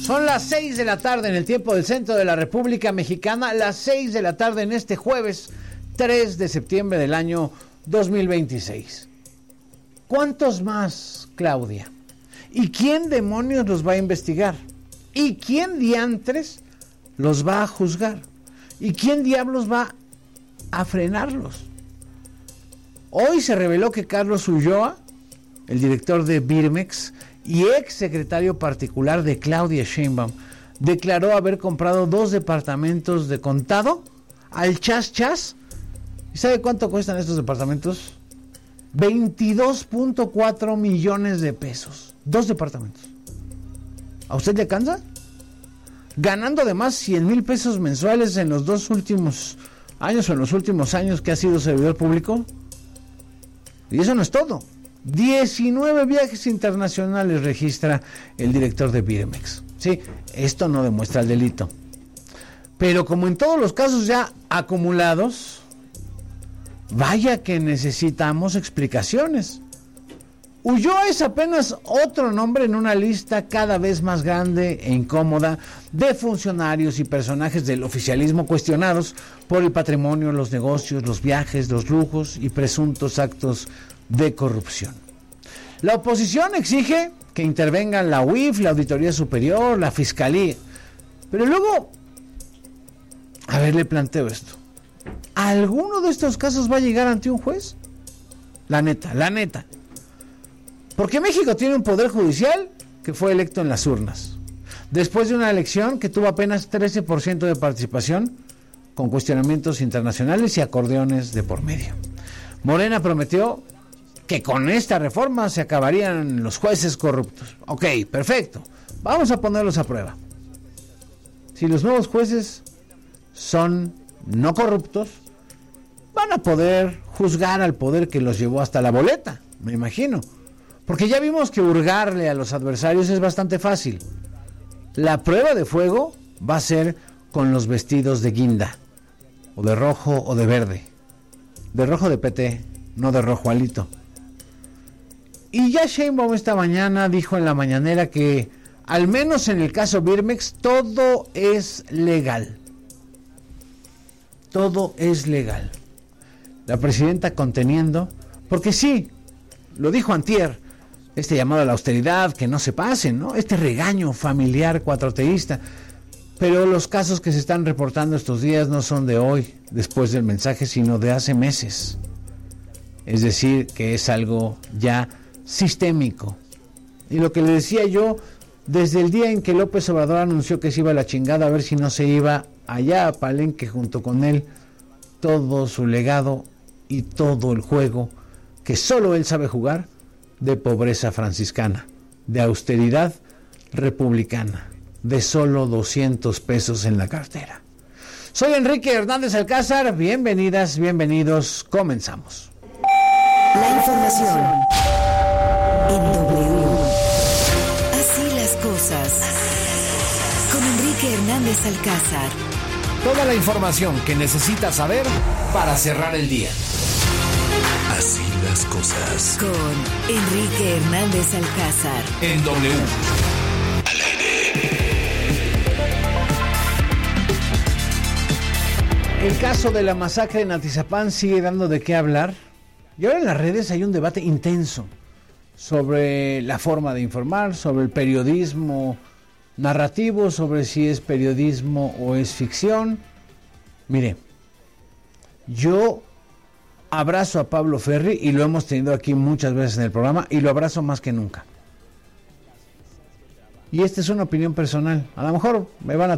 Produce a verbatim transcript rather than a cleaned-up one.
Son las seis de la tarde en el tiempo del centro de la República Mexicana, las seis de la tarde en este jueves tres de septiembre del año dos mil veintiséis. ¿Cuántos más, Claudia? ¿Y quién demonios los va a investigar? ¿Y quién diantres los va a juzgar? ¿Y quién diablos va a frenarlos? Hoy se reveló que Carlos Ulloa, el director de Birmex y ex secretario particular de Claudia Sheinbaum, declaró haber comprado dos departamentos de contado al chas chas. ¿Y sabe cuánto cuestan estos departamentos? veintidós punto cuatro millones de pesos. Dos departamentos. ¿A usted le alcanza? Ganando además cien mil pesos mensuales en los dos últimos años o en los últimos años que ha sido servidor público. Y eso no es todo. diecinueve viajes internacionales registra el director de Birmex. Sí, esto no demuestra el delito. Pero como en todos los casos ya acumulados, vaya que necesitamos explicaciones. Ulloa es apenas otro nombre en una lista cada vez más grande e incómoda de funcionarios y personajes del oficialismo cuestionados por el patrimonio, los negocios, los viajes, los lujos y presuntos actos de corrupción. La oposición exige que intervengan la U I F, la Auditoría Superior, la Fiscalía. Pero luego, a ver, le planteo esto. ¿Alguno de estos casos va a llegar ante un juez? La neta, la neta. Porque México tiene un poder judicial que fue electo en las urnas, después de una elección que tuvo apenas trece por ciento de participación, con cuestionamientos internacionales y acordeones de por medio. Morena prometió que con esta reforma se acabarían los jueces corruptos. Ok, perfecto. Vamos a ponerlos a prueba. Si los nuevos jueces son no corruptos, van a poder juzgar al poder que los llevó hasta la boleta, me imagino. Porque ya vimos que hurgarle a los adversarios es bastante fácil. La prueba de fuego va a ser con los vestidos de guinda, o de rojo o de verde. De rojo de P T, no de rojo alito. Y ya Sheinbaum esta mañana dijo en la mañanera que, al menos en el caso Birmex, todo es legal. Todo es legal. La presidenta conteniendo, porque sí, lo dijo antier, este llamado a la austeridad, que no se pasen, ¿no? Este regaño familiar cuatroteísta. Pero los casos que se están reportando estos días no son de hoy, después del mensaje, sino de hace meses. Es decir, que es algo ya sistémico. Y lo que le decía yo, desde el día en que López Obrador anunció que se iba a la chingada, a ver si no se iba allá a Palenque junto con él, todo su legado y todo el juego que solo él sabe jugar, de pobreza franciscana, de austeridad republicana, de solo doscientos pesos en la cartera. Soy Enrique Hernández Alcázar, bienvenidas, bienvenidos, comenzamos. La información en W. Así las cosas. Con Enrique Hernández Alcázar. Toda la información que necesitas saber para cerrar el día. Así las cosas. Con Enrique Hernández Alcázar. En W. Al aire. El caso de la masacre en Atizapán sigue dando de qué hablar. Y ahora en las redes hay un debate intenso sobre la forma de informar, sobre el periodismo narrativo, sobre si es periodismo o es ficción. Mire, yo abrazo a Pablo Ferri y lo hemos tenido aquí muchas veces en el programa y lo abrazo más que nunca. Y esta es una opinión personal. A lo mejor me van a